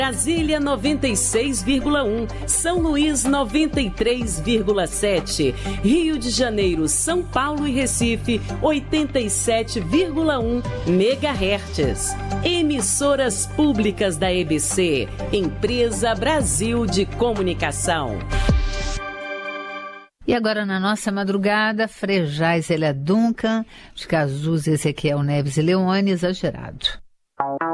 Brasília 96,1, São Luís 93,7, Rio de Janeiro, São Paulo e Recife 87,1 MHz. Emissoras públicas da EBC, Empresa Brasil de Comunicação. E agora na nossa madrugada, Frejá Zélia Duncan, de Cazuz, Ezequiel Neves e Leone, exagerado.